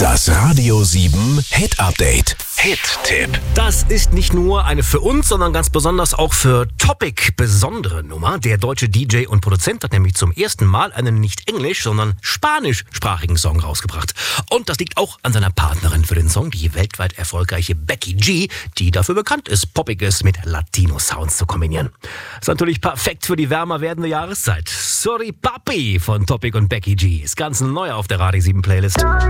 Das Radio 7 Hit Update. Hit-Tipp. Das ist nicht nur eine für uns, sondern ganz besonders auch für Topic besondere Nummer. Der deutsche DJ und Produzent hat nämlich zum ersten Mal einen nicht englisch, sondern spanischsprachigen Song rausgebracht. Und das liegt auch an seiner Partnerin für den Song, die weltweit erfolgreiche Becky G, die dafür bekannt ist, Poppiges mit Latino-Sounds zu kombinieren. Ist natürlich perfekt für die wärmer werdende Jahreszeit. Sorry Papi von Topic und Becky G ist ganz neu auf der Radio 7 Playlist.